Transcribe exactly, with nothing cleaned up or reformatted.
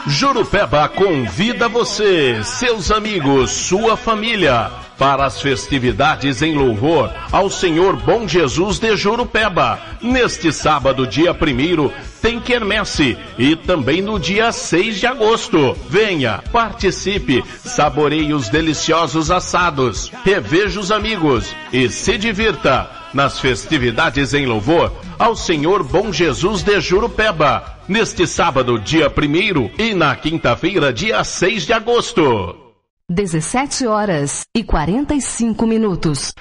Jurupeba convida você, seus amigos, sua família, para as festividades em louvor ao Senhor Bom Jesus de Jurupeba. Neste sábado, dia primeiro, tem quermesse e também no dia seis de agosto. Venha, participe, saboreie os deliciosos assados, reveja os amigos e se divirta nas festividades em louvor ao Senhor Bom Jesus de Jurupeba. Neste sábado, dia primeiro e na quinta-feira, dia seis de agosto. dezessete horas e quarenta e cinco minutos.